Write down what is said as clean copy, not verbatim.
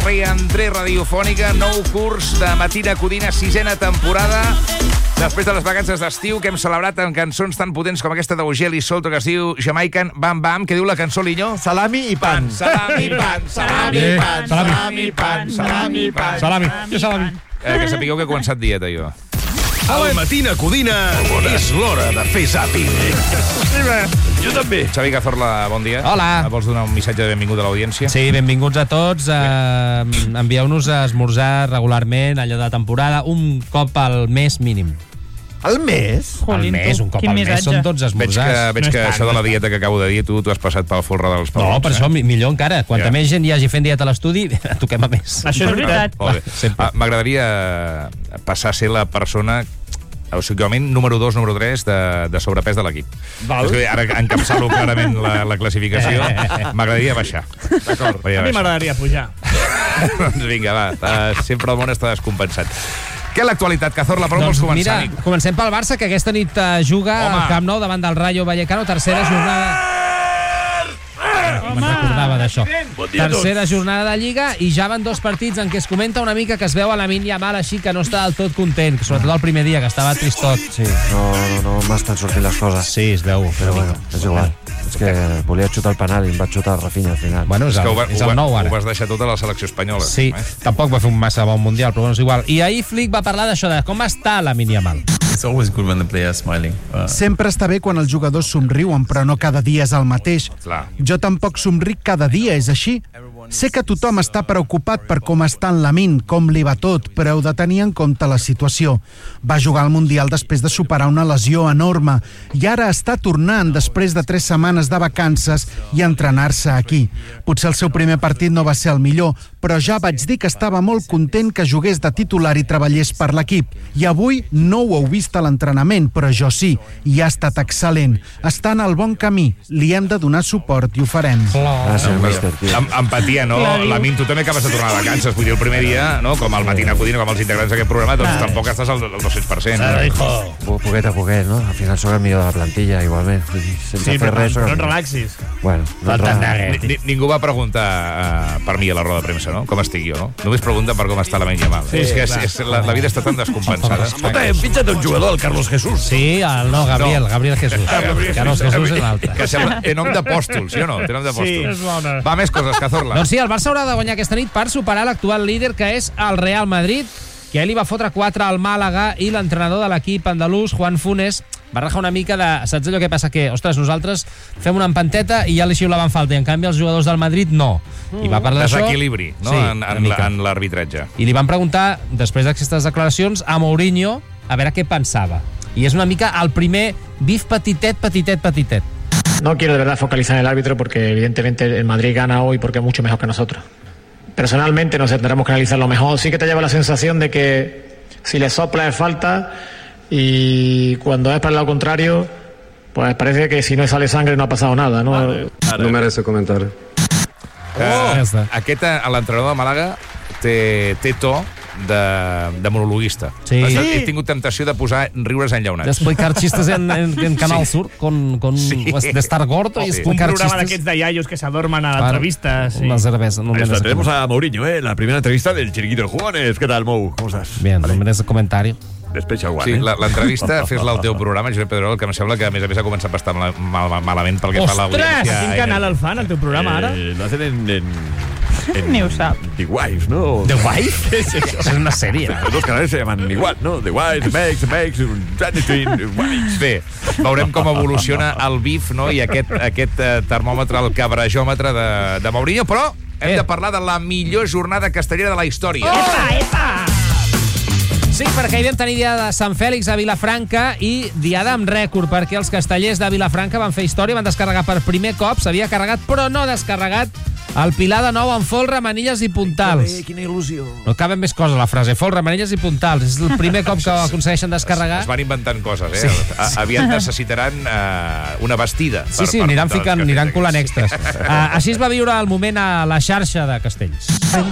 reentré radiofònica, nou curs de Matina Codina, 6a temporada. Després de les vacances d'estiu que hem celebrat amb cançons tan potents com aquesta d'Eugel i Solto, que es diu Jamaican Bam Bam, que diu la cançó, Liño? Salami i pan. Salami, pan, salami, pan, salami, pan, salami, pan. Salami. Jo salami. Que sapigueu que he començat dieta, jo. Al Matina Codina és l'hora de fer zàping. Jo també. Xavi Cazorla, bon dia. Hola. Vols donar un missatge de benvingut a l'audiència? Sí, benvinguts a tots. Envieu-nos a esmorzar regularment, allò de temporada, un cop al mes mínim. Al mes? Al mes, un cop al mes, són 12 esmorzars. Veig que això de la dieta que acabo de dir, tu has passat pel folre dels pebrots. No, per això millor encara. Quanta més gent hi hagi fent dieta a l'estudi, toquem a més. Això és veritat. M'agradaria passar a ser la persona, o sigui, número 2, número 3 de sobrepès de l'equip. Ara encapçalo clarament la classificació. M'agradaria baixar. D'acord. A mi m'agradaria pujar. Doncs vinga, va. Sempre el món està descompensat. Què l'actualitat, Cazorla? Per on vols començar? Mira, comencem pel Barça, que aquesta nit juga al Camp Nou davant del Rayo Vallecano, tercera jornada... Me'n recordava d'això. Tercera jornada de Lliga i ja van 2 partits en què es comenta una mica que es veu a Lamine Yamal així que no està del tot content, sobretot el primer dia, que estava tristot. Sí, no m'estan sortint les coses. Sí, es veu. Però bueno, és igual. És que volia xutar el penal i em va xutar el Rafinha al final. Bueno, és el nou ara. Ho vas deixar tot a la selecció espanyola. Sí, tampoc va fer un massa bon mundial, però bueno, és igual. I ahir Flick va parlar d'això, de com està Lamine Yamal. It's always good when the player is smiling. Sempre està bé quan els jugadors somriuen, però no cada dia és el mateix. Clar. Jo tampoc somric cada dia, és així. Sé que tothom està preocupat per com està en Lamine, com li va tot, però heu de tenir en compte la situació. Va jugar al Mundial després de superar una lesió enorme i ara està tornant després de 3 setmanes de vacances i entrenar-se aquí. Potser el seu primer partit no va ser el millor, però ja vaig dir que estava molt content que jugués de titular i treballés per l'equip. I avui no ho heu vist a l'entrenament, però jo sí, i ha estat excel·lent. Està en el bon camí, li hem de donar suport i ho farem. Gràcies, míster, tio. Empatia, no? Lamine, tu també acabes de tornar de vacances. Vull dir, el primer dia, no? Com el Matina Codina, com els integrants d'aquest programa, doncs tampoc estàs al 200%. Poquet a poquet, no? Al final sóc el millor de la plantilla, igualment. Sense fer res... No et relaxis. Bueno, no et relaxis. Ningú va preguntar per mi a la roda de premsa, no? Com estic jo, no? Només pregunta per com està Lamine Yamal. És que la vida està tan descompensada. Escolta, fitxa't un jugador, el Carlos Jesús. Sí, Gabriel Jesús. Carlos Jesús és l'altre. Que sembla... Té nom d'apòstol, sí o no? Té nom d'apòstol. Sí. Va, més coses, Cazorla. Doncs sí, el Barça haurà de guanyar aquesta nit per superar l'actual líder, que és el Real Madrid, que ahir li va fotre 4 al Màlaga, i l'entrenador de l'equip andalús, Juan Funes, va rajar una mica de... Saps allò que passa? Que, ostres, nosaltres fem una empanteta i ja li xiulaven falta, i en canvi els jugadors del Madrid no. I va parlar d'això... Desequilibri, no? Sí, en l'arbitratge. I li van preguntar, després d'aquestes declaracions, a Mourinho, a veure què pensava. I és una mica el primer bif petitet. No quiero de verdad focalizar en el árbitro porque evidentemente el Madrid gana hoy porque es mucho mejor que nosotros. Personalmente nos tendremos que analizar lo mejor. Sí que te lleva la sensación de que si le sopla es falta y cuando es para el lado contrario, pues parece que si no sale sangre no ha pasado nada, ¿no? No merece comentar. Aquest, l'entrenador de Màlaga, té to de monologuista. Sí. He tingut temptació de posar riures enllaunats. De explicar chistes en Canal Sur de estar gordo y explicar un chistes. programa d'aquests de iaios que s'adormen a l'entrevista. Sí. Una cerveza. No Tenemos a Mourinho, la primera entrevista del Chiringuito de Jugones. ¿Qué tal, Mou? ¿Cómo estás? Bien, no merece comentario. Special one, sí, l'entrevista, fes-la al teu programa, Josep Pedrerol, que em sembla que a més ha començat a estar malament pel que fa a l'audiència. Ostres! Quin canal el fan, el teu programa, ara? Lo hacen Ni ho sap. The Wife, ¿no? The Wife? És una sèrie. Los 2 canales se llaman igual, ¿no? The Wife, The Makes, Bé, veurem com evoluciona el bif, no? I aquest termòmetre, el cabrejòmetre de Mourinho, però hem de parlar de la millor jornada castellera de la història. Epa! Sí, perquè ahir vam tenir dia de Sant Fèlix a Vilafranca i diada amb rècord, perquè els castellers de Vilafranca van fer història, van descarregar per primer cop, s'havia carregat però no descarregat el Pilar de nou amb folre, manilles i puntals. Quina il·lusió. No caben més coses a la frase, folre, manilles i puntals. És el primer cop que ho aconsegueixen descarregar. Es van inventant coses, eh? Sí. Aviat necessitaran una bastida. Sí, aniran colant extras. Així es va viure el moment a la xarxa de Castells.